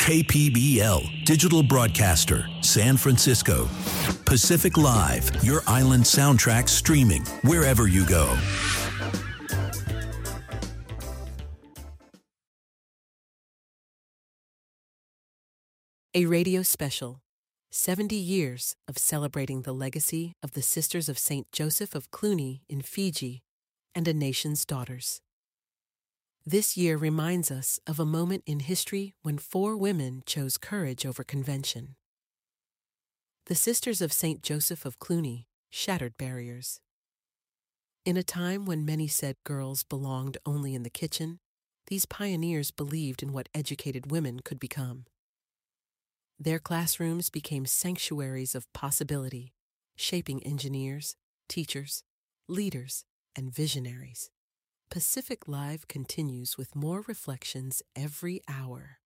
KPBL, digital broadcaster, San Francisco. Pacific Live, your island soundtrack streaming wherever you go. A radio special, 70 years of celebrating the legacy of the Sisters of St. Joseph of Cluny in Fiji and a nation's daughters. This year reminds us of a moment in history when 4 women chose courage over convention. The Sisters of St. Joseph of Cluny shattered barriers. In a time when many said girls belonged only in the kitchen, these pioneers believed in what educated women could become. Their classrooms became sanctuaries of possibility, shaping engineers, teachers, leaders, and visionaries. Pacific Live continues with more reflections every hour.